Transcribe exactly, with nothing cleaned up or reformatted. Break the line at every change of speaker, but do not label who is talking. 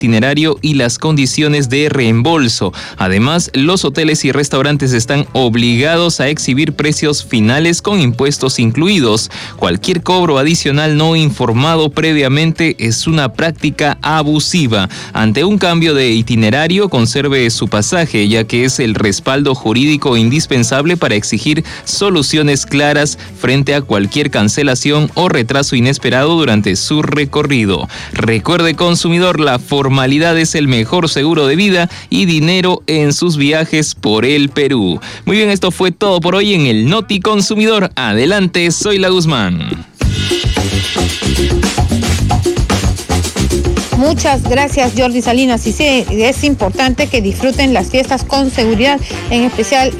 itinerario y las condiciones de reembolso. Además, los hoteles y restaurantes están obligados a exhibir precios finales con impuestos incluidos. Cualquier cobro adicional no informado previamente es una práctica abusiva. Ante un cambio de itinerario, conserve su pasaje, ya que es el respaldo jurídico indispensable para exigir soluciones claras frente a cualquier cancelación o retraso inesperado durante su recorrido. Recuerde, consumidor, la formalidad es el mejor seguro de vida y dinero en sus viajes por el Perú. Muy bien, esto fue todo por hoy en el Noti Consumidor. Adelante, soy la Guzmán.
Muchas gracias, Jordi Salinas. Y sí, es importante que disfruten las fiestas con seguridad, en especial